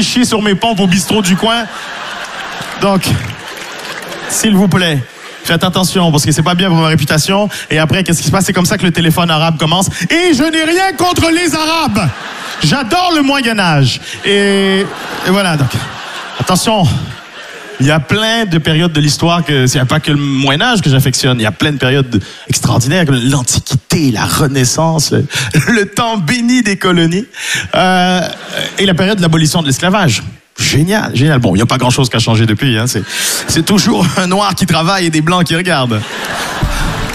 suis chier sur mes pompes au bistrot du coin. Donc, s'il vous plaît, faites attention parce que c'est pas bien pour ma réputation. Et après, qu'est-ce qui se passe? C'est comme ça que le téléphone arabe commence. Et je n'ai rien contre les Arabes. J'adore le Moyen-Âge. Et voilà, donc, attention. Il y a plein de périodes de l'histoire il n'y a pas que le Moyen-Âge que j'affectionne. Il y a plein de périodes extraordinaires comme l'Antiquité, la Renaissance, le temps béni des colonies et la période de l'abolition de l'esclavage. Génial, génial. Bon, il n'y a pas grand-chose qui a changé depuis. Hein. C'est toujours un noir qui travaille et des blancs qui regardent.